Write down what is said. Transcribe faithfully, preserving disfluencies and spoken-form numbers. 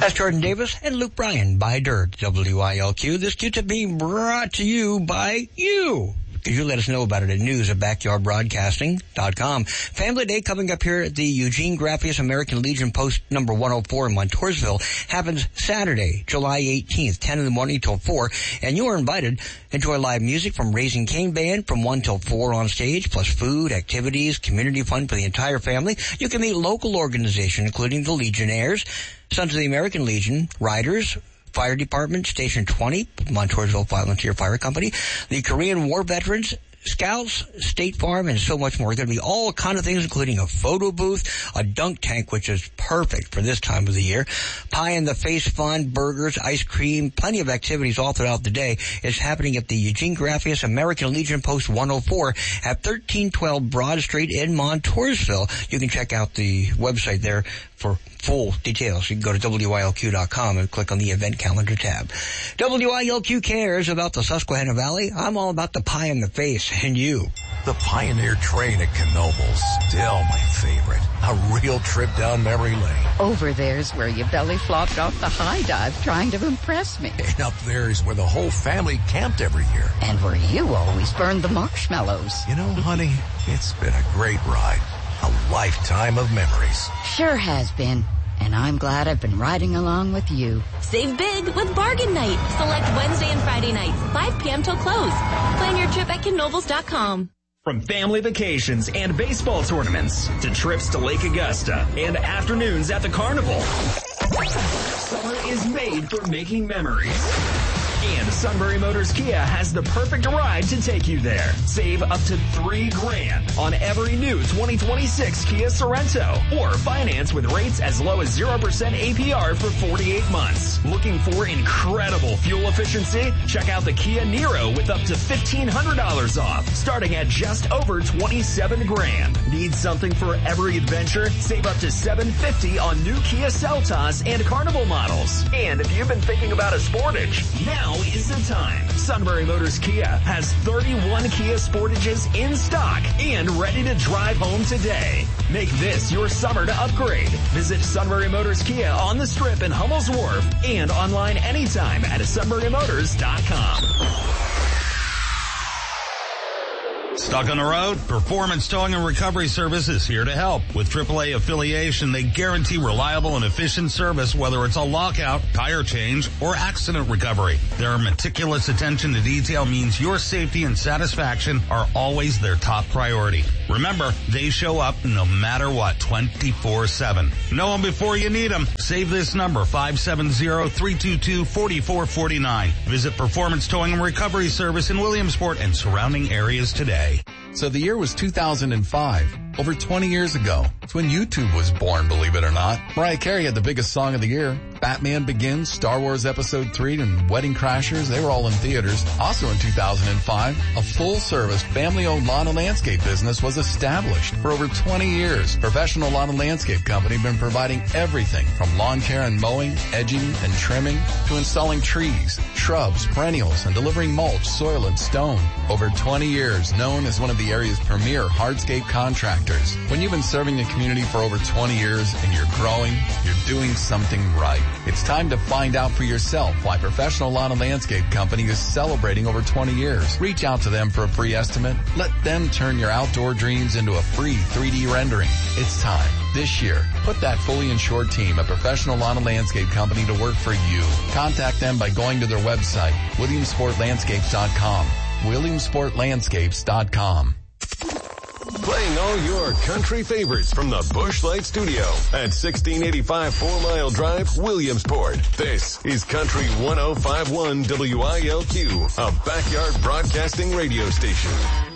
That's Jordan Davis and Luke Bryan by Dirt, W I L Q. This Q-tip being brought to you by you. You let us know about it at news at backyard broadcasting dot com. Family Day coming up here at the Eugene Graphius American Legion Post number one oh four in Montoursville happens Saturday, July eighteenth, ten in the morning till four, and you are invited. Enjoy live music from Raising Cane Band from one till four on stage, plus food, activities, community fun for the entire family. You can meet local organizations, including the Legionnaires, Sons of the American Legion, Riders, Fire Department, Station twenty, Montoursville Volunteer Fire Company, the Korean War Veterans, Scouts, State Farm, and so much more. There's going to be all kind of things, including a photo booth, a dunk tank, which is perfect for this time of the year, pie in the face fun, burgers, ice cream, plenty of activities all throughout the day. It's happening at the Eugene Graphius American Legion Post one oh four at thirteen twelve Broad Street in Montoursville. You can check out the website there for full details. You can go to W I L Q dot com and click on the event calendar tab. W I L Q cares about the Susquehanna Valley. I'm all about the pie in the face, and you. The Pioneer train at Knoebels, still my favorite. A real trip down memory lane. Over there's where you belly flopped off the high dive trying to impress me. And up there's where the whole family camped every year. And where you always burned the marshmallows. You know, honey, it's been a great ride. A lifetime of memories. Sure has been. And I'm glad I've been riding along with you. Save big with Bargain Night. Select Wednesday and Friday nights, five p.m. till close. Plan your trip at Knoebels dot com. From family vacations and baseball tournaments to trips to Lake Augusta and afternoons at the carnival, summer is made for making memories. And Sunbury Motors Kia has the perfect ride to take you there. Save up to three grand on every new twenty twenty-six Kia Sorento, or finance with rates as low as zero percent A P R for forty-eight months. Looking for incredible fuel efficiency? Check out the Kia Niro with up to fifteen hundred dollars off, starting at just over twenty-seven grand. Need something for every adventure? Save up to seven hundred fifty dollars on new Kia Seltos and Carnival models. And if you've been thinking about a Sportage, now is the time. Sunbury Motors Kia has thirty-one Kia Sportages in stock and ready to drive home today. Make this your summer to upgrade. Visit Sunbury Motors Kia on the Strip in Hummel's Wharf and online anytime at sunbury motors dot com. Stuck on the road? Performance Towing and Recovery Service is here to help. With triple A affiliation, they guarantee reliable and efficient service, whether it's a lockout, tire change, or accident recovery. Their meticulous attention to detail means your safety and satisfaction are always their top priority. Remember, they show up no matter what, twenty-four seven. Know them before you need them. Save this number, five seven zero, three two two, four four four nine. Visit Performance Towing and Recovery Service in Williamsport and surrounding areas today. So the year was two thousand five. Over twenty years ago. It's when YouTube was born, believe it or not. Mariah Carey had the biggest song of the year. Batman Begins, Star Wars Episode three, and Wedding Crashers, they were all in theaters. Also in two thousand five, a full-service, family-owned lawn and landscape business was established. For over twenty years, Professional Lawn and Landscape Company have been providing everything from lawn care and mowing, edging, and trimming, to installing trees, shrubs, perennials, and delivering mulch, soil, and stone. Over twenty years, known as one of the area's premier hardscape contractors. When you've been serving the community for over twenty years and you're growing, you're doing something right. It's time to find out for yourself why Professional Lawn and Landscape Company is celebrating over twenty years. Reach out to them for a free estimate. Let them turn your outdoor dreams into a free three D rendering. It's time. This year, put that fully insured team at Professional Lawn and Landscape Company to work for you. Contact them by going to their website, williamsport landscapes dot com. williamsport landscapes dot com. Playing all your country favorites from the Busch Light Studio at sixteen eighty-five Four Mile Drive, Williamsport. This is Country one oh five point one W I L Q, a backyard broadcasting radio station.